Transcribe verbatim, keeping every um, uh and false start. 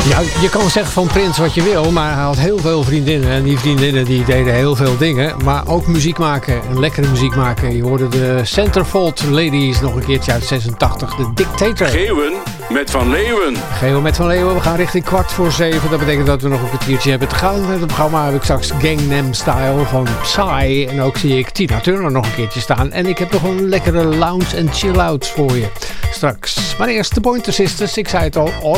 Ja, je kan zeggen van Prince wat je wil, maar hij had heel veel vriendinnen. En die vriendinnen die deden heel veel dingen. Maar ook muziek maken, en lekkere muziek maken. Je hoorde de Centerfold Ladies nog een keertje uit zesentachtig, de Dictator. Geeuwen met Van Leeuwen. Geeuwen met Van Leeuwen, we gaan richting kwart voor zeven. Dat betekent dat we nog een kwartiertje hebben te gaan. Met het programma heb ik straks Gangnam Style van Psy. En ook zie ik Tina Turner nog een keertje staan. En ik heb nog een lekkere lounge en chill-out voor je straks. Maar eerst de Pointer Sisters, ik zei het al.